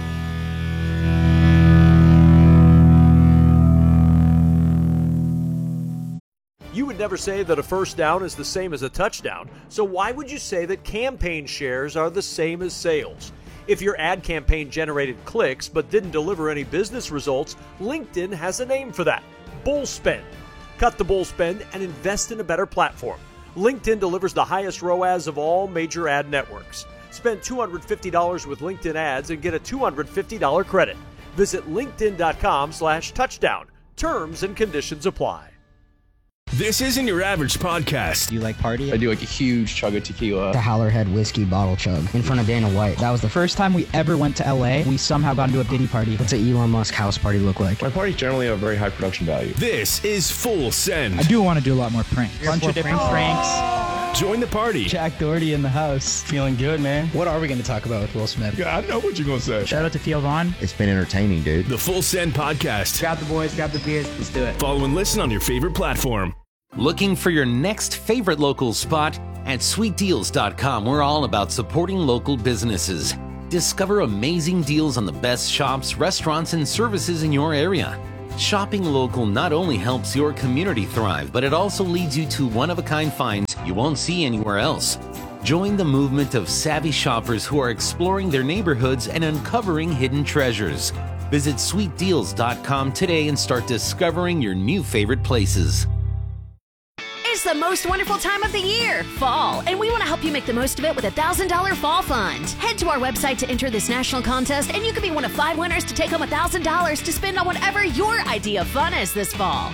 You would never say that a first down is the same as a touchdown, so why would you say that campaign shares are the same as sales? If your ad campaign generated clicks but didn't deliver any business results, LinkedIn has a name for that: Bullspend. Cut the bullspend and invest in a better platform. LinkedIn delivers the highest ROAS of all major ad networks. Spend $250 with LinkedIn ads and get a $250 credit. Visit linkedin.com/touchdown. Terms and conditions apply. This isn't your average podcast. You like party? I do like a huge chug of tequila. The Howlerhead whiskey bottle chug in front of Dana White. That was the first time we ever went to LA. We somehow got into a Diddy party. What's an Elon Musk house party look like? My parties generally have very high production value. This is Full Send. I do want to do a lot more pranks. Bunch of different pranks. Join the party. Jack Doherty in the house. Feeling good, man. What are we going to talk about with Will Smith? Yeah, I know what you're going to say. Shout out to Theo Vaughn. It's been entertaining, dude. The Full Send Podcast. Grab the boys, grab the beers. Let's do it. Follow and listen on your favorite platform. Looking for your next favorite local spot? At sweetdeals.com, we're all about supporting local businesses. Discover amazing deals on the best shops, restaurants, and services in your area. Shopping local not only helps your community thrive, but it also leads you to one-of-a-kind finds you won't see anywhere else. Join the movement of savvy shoppers who are exploring their neighborhoods and uncovering hidden treasures. Visit sweetdeals.com today and start discovering your new favorite places. It's the most wonderful time of the year, fall, and we want to help you make the most of it with a $1,000 fall fund. Head to our website to enter this national contest, and you could be one of 5 winners to take home $1,000 to spend on whatever your idea of fun is this fall.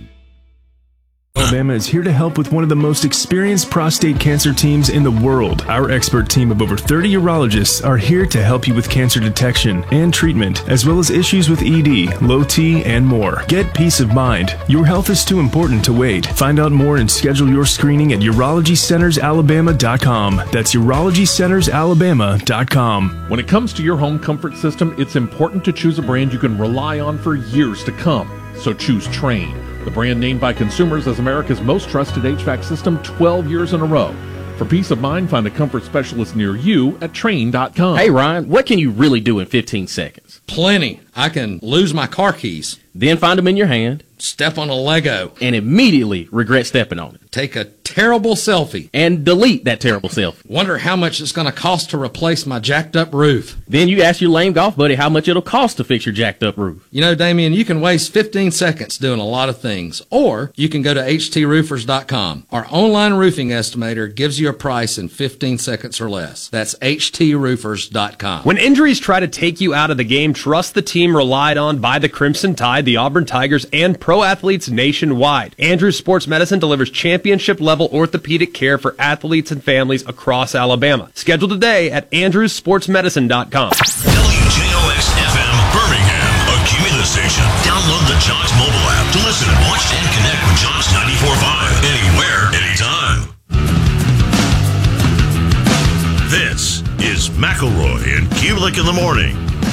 Alabama is here to help with one of the most experienced prostate cancer teams in the world. Our expert team of over 30 urologists are here to help you with cancer detection and treatment, as well as issues with ED, low T, and more. Get peace of mind. Your health is too important to wait. Find out more and schedule your screening at urologycentersalabama.com. That's urologycentersalabama.com. When it comes to your home comfort system, it's important to choose a brand you can rely on for years to come. So choose Trane, the brand named by consumers as America's most trusted HVAC system 12 years in a row. For peace of mind, find a comfort specialist near you at Trane.com. Hey, Ryan, what can you really do in 15 seconds? Plenty. I can lose my car keys. Then find them in your hand. Step on a Lego. And immediately regret stepping on it. Take a terrible selfie. And delete that terrible selfie. Wonder how much it's going to cost to replace my jacked up roof. Then you ask your lame golf buddy how much it'll cost to fix your jacked up roof. You know, Damien, you can waste 15 seconds doing a lot of things. Or you can go to HTRoofers.com. Our online roofing estimator gives you a price in 15 seconds or less. That's HTRoofers.com. When injuries try to take you out of the game, trust the team relied on by the Crimson Tide, the Auburn Tigers, and pro athletes nationwide. Andrews Sports Medicine delivers championship-level orthopedic care for athletes and families across Alabama. Schedule today at andrewsportsmedicine.com. WJOX-FM Birmingham, a Cumulus station. Download the Jocks mobile app to listen, watch, and connect with Jocks 94.5 anywhere, anytime. This is McElroy and Kubelik in the morning.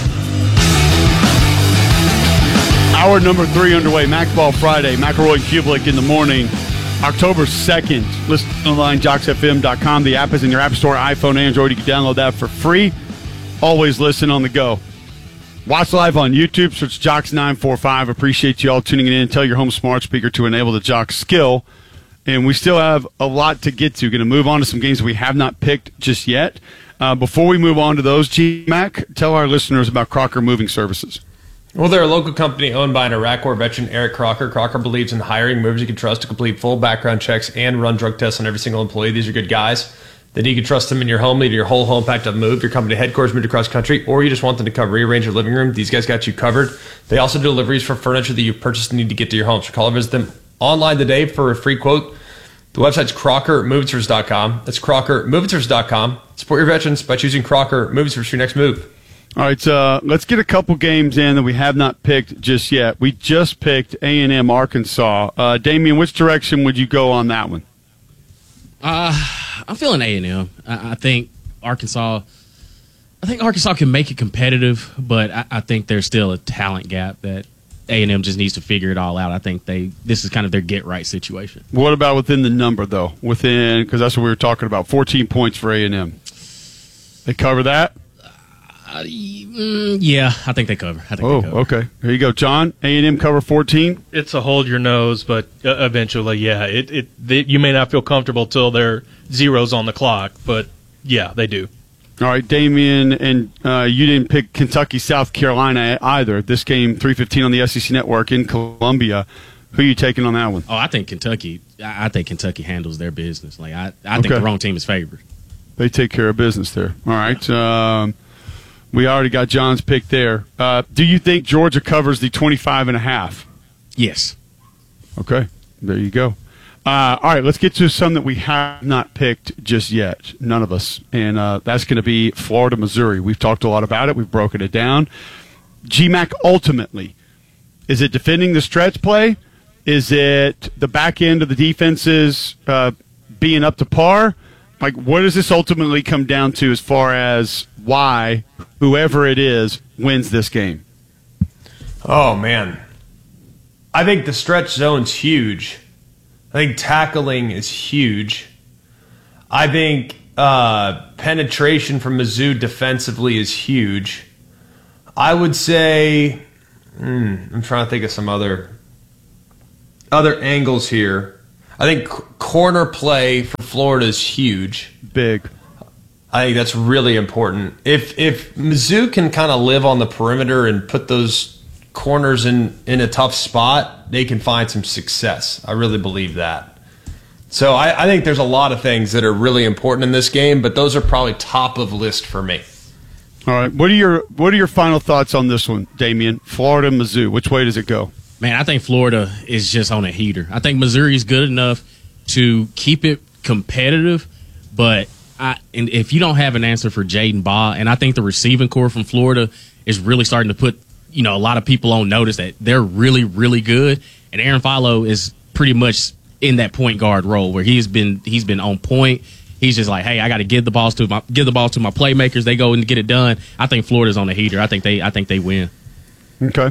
Hour number 3 underway, McBall Friday, McElroy and Kubelik in the morning, October 2nd. Listen online, JocksFM.com. The app is in your app store, iPhone, Android. You can download that for free. Always listen on the go. Watch live on YouTube, search Jocks945. Appreciate you all tuning in. Tell your home smart speaker to enable the Jocks skill. And we still have a lot to get to. Going to move on to some games we have not picked just yet. Before we move on to those, G-Mac, tell our listeners about Crocker Moving Services. Well, they're a local company owned by an Iraq War veteran, Eric Crocker. Crocker believes in hiring movers you can trust to complete full background checks and run drug tests on every single employee. These are good guys. Then you can trust them in your home, lead your whole home packed up move, your company headquarters moved across country, or you just want them to come rearrange your living room. These guys got you covered. They also do deliveries for furniture that you purchased and need to get to your home. So call or visit them online today for a free quote. The website's CrockerMovingService.com. That's CrockerMovingService.com. Support your veterans by choosing Crocker Moving Service for your next move. All right, let's get a couple games in that we have not picked just yet. We just picked A&M Arkansas. Damien, which direction would you go on that one? I'm feeling A&M. I think Arkansas can make it competitive, but I think there's still a talent gap that A&M just needs to figure it all out. I think this is kind of their get-right situation. What about within the number, though? Because that's what we were talking about, 14 points for A&M. They cover that? Yeah, I think they cover. They cover. Okay. Here you go, John. A&M cover 14. It's a hold your nose, but eventually, yeah, you may not feel comfortable till there are zeros on the clock, but yeah, they do. All right, Damien, and you didn't pick Kentucky, South Carolina either. This game, 3:15 on the SEC Network in Columbia. Who are you taking on that one? Oh, I think Kentucky. I think Kentucky handles their business. Like I think the wrong team is favored. They take care of business there. All right. We already got John's pick there. Do you think Georgia covers the 25.5? Yes. Okay. There you go. All right, let's get to some that we have not picked just yet. None of us. And that's going to be Florida, Missouri. We've talked a lot about it. We've broken it down. GMAC ultimately, is it defending the stretch play? Is it the back end of the defenses being up to par? Like, what does this ultimately come down to as far as why whoever it is wins this game? Oh, man. I think the stretch zone's huge. I think tackling is huge. I think penetration from Mizzou defensively is huge. I would say, I'm trying to think of some other angles here. I think corner play for Florida is huge. Big. I think that's really important. If Mizzou can kind of live on the perimeter and put those corners in a tough spot, they can find some success. I really believe that. So I think there's a lot of things that are really important in this game, but those are probably top of list for me. All right. What are your final thoughts on this one, Damian? Florida, Mizzou. Which way does it go? Man, I think Florida is just on a heater. I think Missouri's good enough to keep it competitive, but and if you don't have an answer for Jaden Baugh, and I think the receiving core from Florida is really starting to put a lot of people on notice that they're really, really good, and Aaron Philo is pretty much in that point guard role where he's been on point. He's just like, hey, I got to give the balls to my playmakers. They go and get it done. I think Florida's on a heater. I think they win. Okay.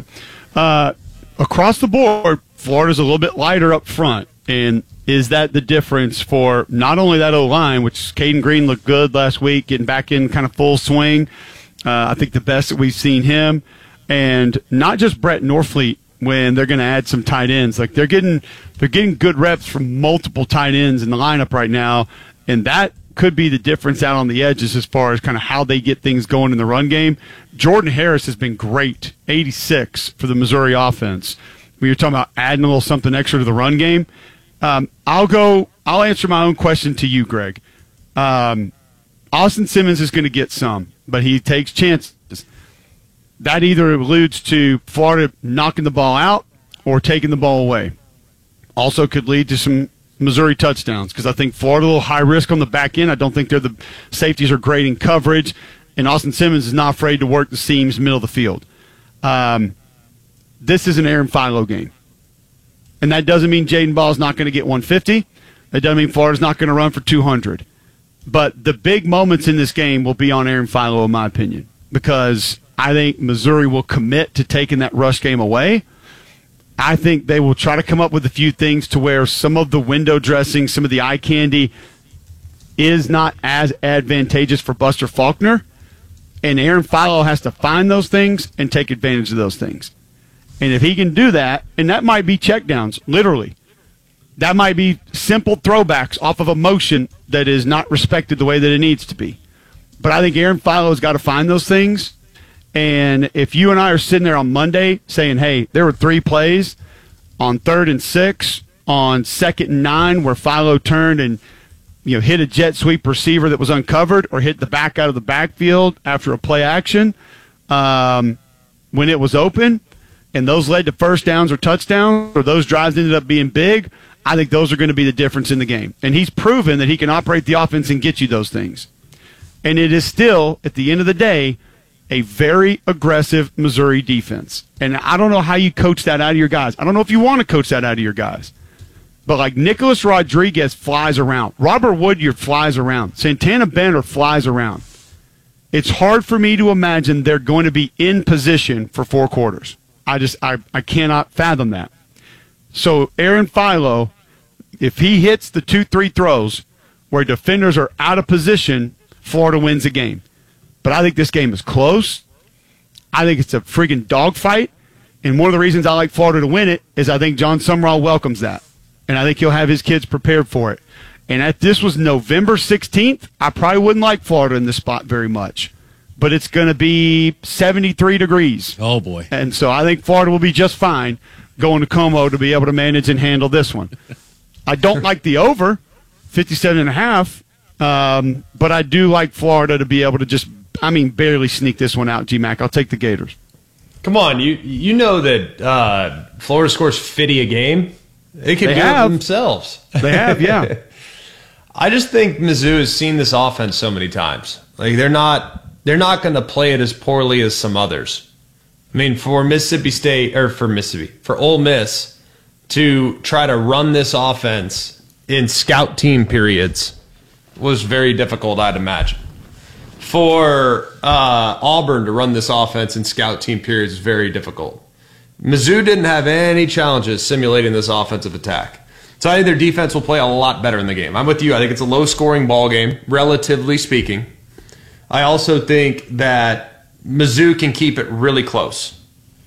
Across the board, Florida's a little bit lighter up front. And is that the difference for not only that O-line, which Caden Green looked good last week, getting back in kind of full swing. I think the best that we've seen him. And not just Brett Norfleet when they're going to add some tight ends. Like they're getting good reps from multiple tight ends in the lineup right now. And that could be the difference out on the edges as far as kind of how they get things going in the run game. Jordan Harris has been great, 86 for the Missouri offense. When you're talking about adding a little something extra to the run game, I'll answer my own question to you, Greg. Austin Simmons is going to get some, but he takes chances. That either alludes to Florida knocking the ball out or taking the ball away. Also could lead to some Missouri touchdowns because I think Florida a little high risk on the back end. I don't think the safeties are great in coverage, and Austin Simmons is not afraid to work the seams middle of the field. This is an Aaron Philo game, and that doesn't mean Jaden Ball is not going to get 150. That doesn't mean Florida's not going to run for 200. But the big moments in this game will be on Aaron Philo, in my opinion, because I think Missouri will commit to taking that rush game away. I think they will try to come up with a few things to where some of the window dressing, some of the eye candy is not as advantageous for Buster Faulkner. And Aaron Philo has to find those things and take advantage of those things. And if he can do that, and that might be checkdowns, literally. That might be simple throwbacks off of a motion that is not respected the way that it needs to be. But I think Aaron Philo's got to find those things. And if you and I are sitting there on Monday saying, hey, there were 3 plays on 3rd and 6, on 2nd and 9 where Philo turned and hit a jet sweep receiver that was uncovered or hit the back out of the backfield after a play action when it was open, and those led to first downs or touchdowns, or those drives ended up being big, I think those are going to be the difference in the game. And he's proven that he can operate the offense and get you those things. And it is still, at the end of the day, a very aggressive Missouri defense. And I don't know how you coach that out of your guys. I don't know if you want to coach that out of your guys. But like Nicholas Rodriguez flies around. Robert Woodyard flies around. Santana Bender flies around. It's hard for me to imagine they're going to be in position for 4 quarters. I cannot fathom that. So Aaron Philo, if he hits the 2-3 throws where defenders are out of position, Florida wins the game. But I think this game is close. I think it's a freaking dogfight. And one of the reasons I like Florida to win it is I think John Sumrall welcomes that. And I think he'll have his kids prepared for it. And if this was November 16th, I probably wouldn't like Florida in this spot very much. But it's going to be 73 degrees. Oh, boy. And so I think Florida will be just fine going to Como to be able to manage and handle this one. I don't like the over, 57.5, but I do like Florida to be able to just, barely sneak this one out, G-Mac. I'll take the Gators. Come on, you know that Florida scores 50 a game? They can do it themselves. They have, yeah. I just think Mizzou has seen this offense so many times. Like they're not going to play it as poorly as some others. I mean, for Mississippi State or for Ole Miss to try to run this offense in scout team periods was very difficult, I'd imagine. For Auburn to run this offense in scout team periods is very difficult. Mizzou didn't have any challenges simulating this offensive attack. So I think their defense will play a lot better in the game. I'm with you. I think it's a low-scoring ball game, relatively speaking. I also think that Mizzou can keep it really close.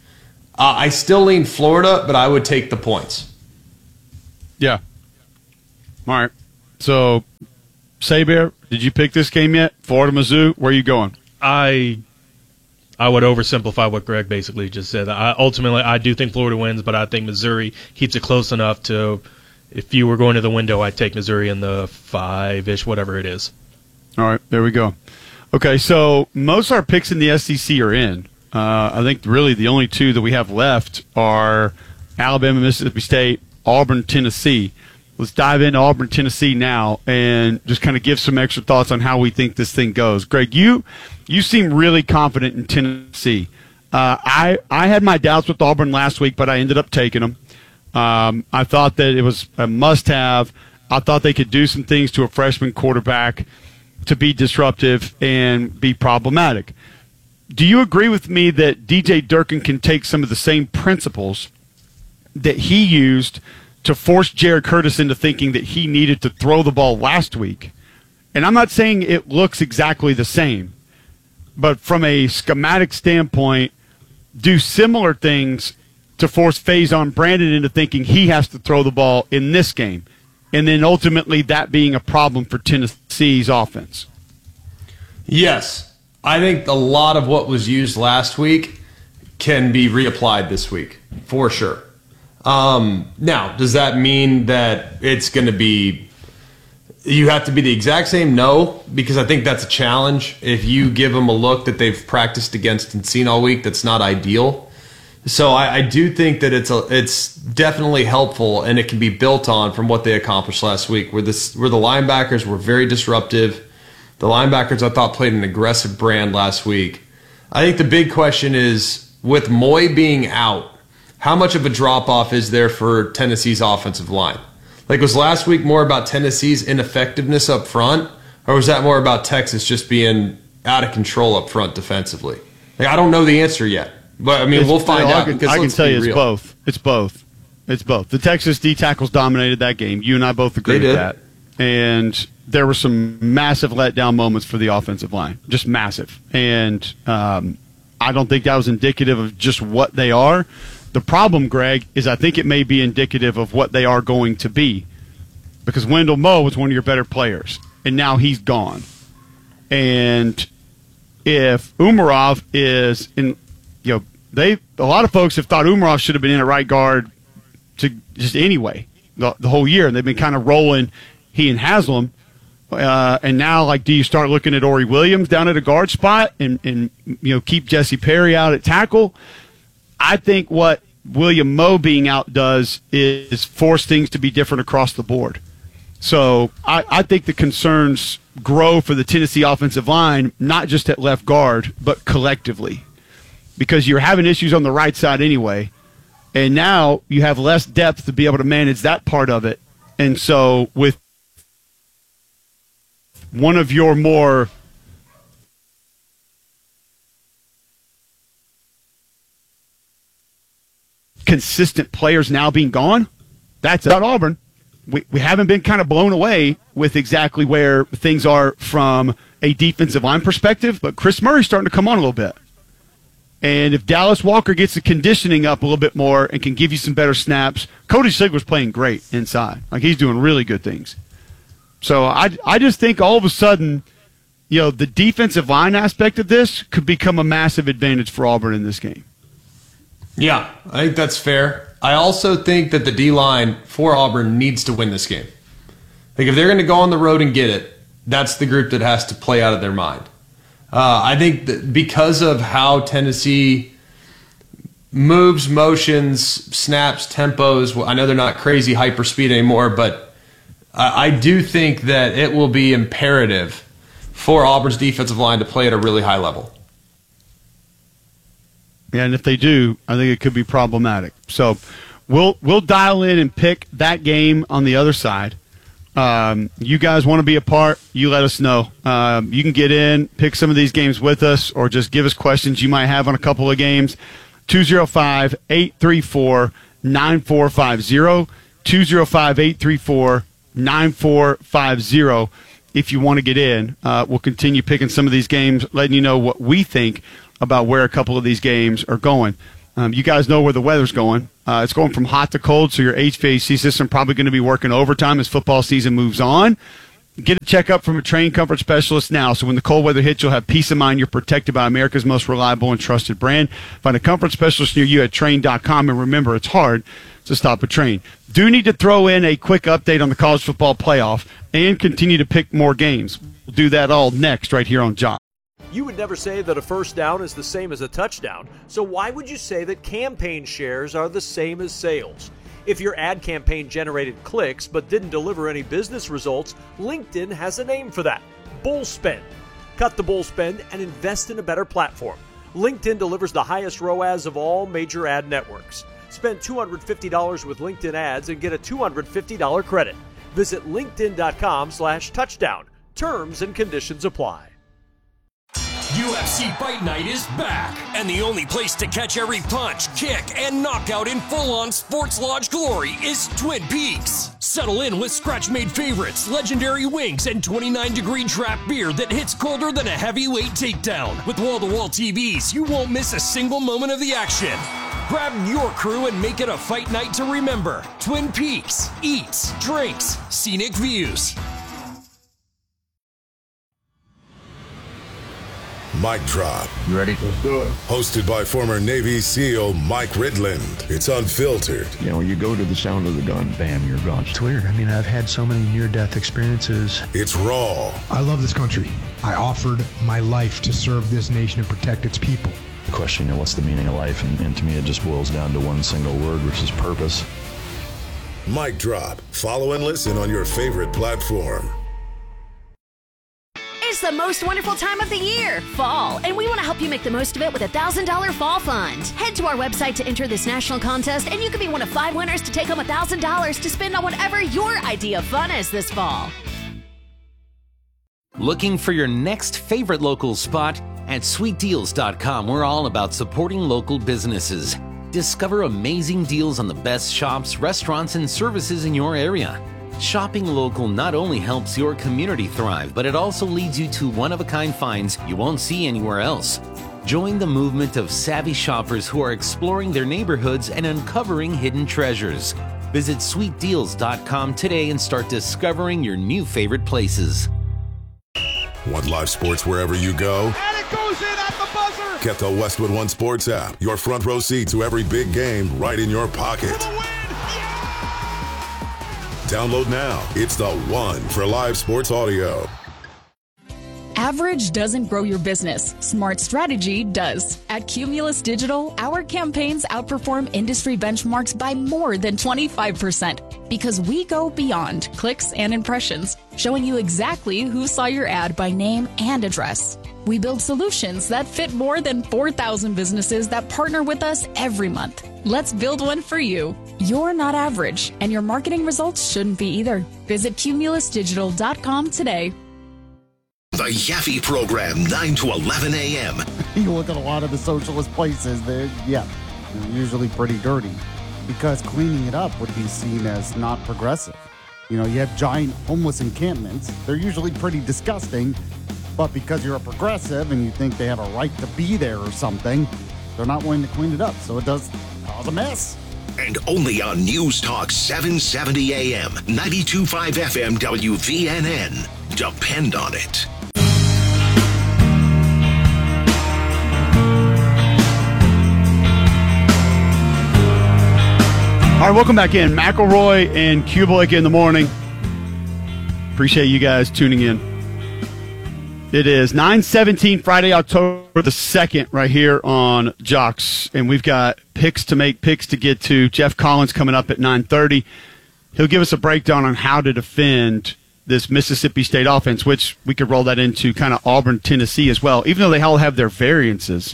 I still lean Florida, but I would take the points. Yeah. All right. So, Saber, did you pick this game yet? Florida, Mizzou, where are you going? I would oversimplify what Greg basically just said. Ultimately, I do think Florida wins, but I think Missouri keeps it close enough to, if you were going to the window, I'd take Missouri in the 5-ish, whatever it is. All right, there we go. Okay, so most of our picks in the SEC are in. I think really the only two that we have left are Alabama, Mississippi State, Auburn, Tennessee. Let's dive into Auburn, Tennessee now and just kind of give some extra thoughts on how we think this thing goes. Greg, you seem really confident in Tennessee. I had my doubts with Auburn last week, but I ended up taking them. I thought that it was a must-have. I thought they could do some things to a freshman quarterback to be disruptive and be problematic. Do you agree with me that DJ Durkin can take some of the same principles that he used to force Jared Curtis into thinking that he needed to throw the ball last week? And I'm not saying it looks exactly the same, but from a schematic standpoint, do similar things to force Faison Brandon into thinking he has to throw the ball in this game, and then ultimately that being a problem for Tennessee's offense? Yes. I think a lot of what was used last week can be reapplied this week, for sure. Now, does that mean that it's going to be, you have to be the exact same? No, because I think that's a challenge. If you give them a look that they've practiced against and seen all week, that's not ideal. So I do think that it's definitely helpful, and it can be built on from what they accomplished last week, where the linebackers were very disruptive. The linebackers, I thought, played an aggressive brand last week. I think the big question is, with Moy being out, how much of a drop-off is there for Tennessee's offensive line? Like, was last week more about Tennessee's ineffectiveness up front, or was that more about Texas just being out of control up front defensively? Like, I don't know the answer yet, but I mean, we'll find out. I can tell you, it's both. It's both. It's both. The Texas D tackles dominated that game. You and I both agree with that. And there were some massive letdown moments for the offensive line, just massive. And I don't think that was indicative of just what they are. The problem, Greg, is I think it may be indicative of what they are going to be, because Wendell Moe was one of your better players, and now he's gone. And if Umarov is in, a lot of folks have thought Umarov should have been in at right guard to just anyway the whole year, and they've been kind of rolling he and Haslam. And now, do you start looking at Ori Williams down at a guard spot and keep Jesse Perry out at tackle? I think what William Moe being out does is force things to be different across the board. So I think the concerns grow for the Tennessee offensive line, not just at left guard, but collectively, because you're having issues on the right side anyway, and now you have less depth to be able to manage that part of it. And so with one of your more consistent players now being gone, that's about Auburn. We haven't been kind of blown away with exactly where things are from a defensive line perspective, but Chris Murray's starting to come on a little bit. And if Dallas Walker gets the conditioning up a little bit more and can give you some better snaps, Cody Sigler's playing great inside. He's doing really good things. So I just think all of a sudden, the defensive line aspect of this could become a massive advantage for Auburn in this game. Yeah, I think that's fair. I also think that the D-line for Auburn needs to win this game. If they're going to go on the road and get it, that's the group that has to play out of their mind. I think that because of how Tennessee moves, motions, snaps, tempos, I know they're not crazy hyperspeed anymore, but I do think that it will be imperative for Auburn's defensive line to play at a really high level. Yeah, and if they do, I think it could be problematic. So we'll dial in and pick that game on the other side. You guys want to be a part, you let us know. You can get in, pick some of these games with us, or just give us questions you might have on a couple of games. 205-834-9450. 205-834-9450 if you want to get in. We'll continue picking some of these games, letting you know what we think about where a couple of these games are going. You guys know where the weather's going. It's going from hot to cold, so your HVAC system probably going to be working overtime as football season moves on. Get a checkup from a trained comfort specialist now, so when the cold weather hits, you'll have peace of mind. You're protected by America's most reliable and trusted brand. Find a comfort specialist near you at Trane.com, and remember, it's hard to stop a train. Do need to throw in a quick update on the college football playoff and continue to pick more games. We'll do that all next right here on Jock. You would never say that a first down is the same as a touchdown, so why would you say that campaign shares are the same as sales? If your ad campaign generated clicks but didn't deliver any business results, LinkedIn has a name for that: bull spend. Cut the bull spend and invest in a better platform. LinkedIn delivers the highest ROAS of all major ad networks. Spend $250 with LinkedIn ads and get a $250 credit. Visit linkedin.com/touchdown. Terms and conditions apply. UFC Fight Night is back, and the only place to catch every punch, kick, and knockout in full-on sports lodge glory is Twin Peaks. Settle in with scratch-made favorites, legendary wings, and 29-degree draft beer that hits colder than a heavyweight takedown. With wall-to-wall TVs, you won't miss a single moment of the action. Grab your crew and make it a fight night to remember. Twin Peaks. Eats, drinks, scenic views. Mic Drop. You ready? Let's do it. Hosted by former Navy SEAL Mike Ridland. It's unfiltered. You know, you go to the sound of the gun, bam, you're gone. It's weird. I mean, I've had so many near-death experiences. It's raw. I love this country. I offered my life to serve this nation and protect its people. The question, you know, what's the meaning of life? And to me, it just boils down to one single word, which is purpose. Mic Drop. Follow and listen on your favorite platform. It's the most wonderful time of the year, fall, and we want to help you make the most of it with a $1,000 fall fund. Head to our website to enter this national contest, and you could be one of 5 winners to take home $1,000 to spend on whatever your idea of fun is this fall. Looking for your next favorite local spot? At sweetdeals.com, we're all about supporting local businesses. Discover amazing deals on the best shops, restaurants, and services in your area. Shopping local not only helps your community thrive, but it also leads you to one-of-a-kind finds you won't see anywhere else. Join the movement of savvy shoppers who are exploring their neighborhoods and uncovering hidden treasures. Visit sweetdeals.com today and start discovering your new favorite places. Want live sports wherever you go? And it goes in at the buzzer! Get the Westwood One Sports app. Your front row seat to every big game right in your pocket. Download now. It's the one for live sports audio. Average doesn't grow your business. Smart strategy does. At Cumulus Digital, our campaigns outperform industry benchmarks by more than 25% because we go beyond clicks and impressions, showing you exactly who saw your ad by name and address. We build solutions that fit more than 4,000 businesses that partner with us every month. Let's build one for you. You're not average, and your marketing results shouldn't be either. Visit cumulusdigital.com today. The Yaffe Program, 9 to 11 a.m. You look at a lot of the socialist places, they're usually pretty dirty because cleaning it up would be seen as not progressive. You know, you have giant homeless encampments. They're usually pretty disgusting, but because you're a progressive and you think they have a right to be there or something, they're not willing to clean it up, so it does cause a mess. And only on News Talk 770 AM, 92.5 FM WVNN. Depend on it. All right, welcome back in. McElroy and Kubelik in the morning. Appreciate you guys tuning in. It is 9/17, Friday, October the 2nd, right here on Jocks. And we've got picks to make, picks to get to. Jeff Collins coming up at 9:30. He'll give us a breakdown on how to defend this Mississippi State offense, which we could roll that into kind of Auburn, Tennessee as well, even though they all have their variances.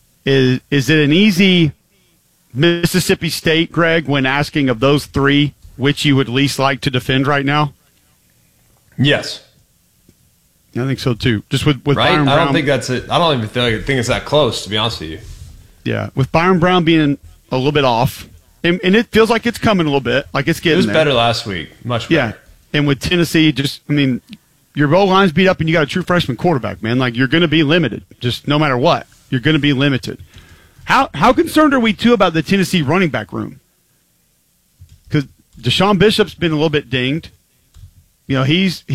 Is it an easy Mississippi State, Greg, when asking of those three which you would least like to defend right now? Yes. I think so too. Just with Right? Byron Brown. I don't think that's it. I don't even think it's that close, to be honest with you. Yeah, with Byron Brown being a little bit off, and it feels like it's coming a little bit, like it's getting It was there. better last week. Much better. Yeah, and with Tennessee, your O line's beat up, and you got a true freshman quarterback, man. Like, you're going to be limited, just no matter what. You're going to be limited. How concerned are we too about the Tennessee running back room? Because Deshaun Bishop's been a little bit dinged. You know, he's